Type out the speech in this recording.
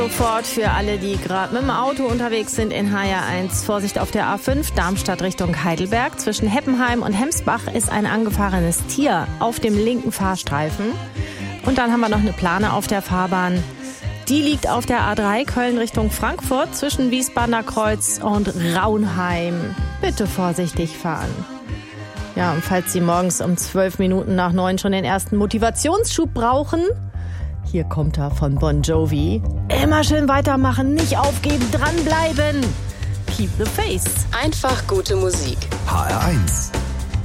Sofort für alle, die gerade mit dem Auto unterwegs sind in HR1. Vorsicht auf der A5, Darmstadt Richtung Heidelberg. Zwischen Heppenheim und Hemsbach ist ein angefahrenes Tier auf dem linken Fahrstreifen. Und dann haben wir noch eine Plane auf der Fahrbahn. Die liegt auf der A3 Köln Richtung Frankfurt zwischen Wiesbadener Kreuz und Raunheim. Bitte vorsichtig fahren. Ja, und falls Sie morgens um 12 Minuten nach 9 schon den ersten Motivationsschub brauchen, hier kommt er von Bon Jovi. Immer schön weitermachen, nicht aufgeben, dranbleiben. Keep the faith. Einfach gute Musik. HR1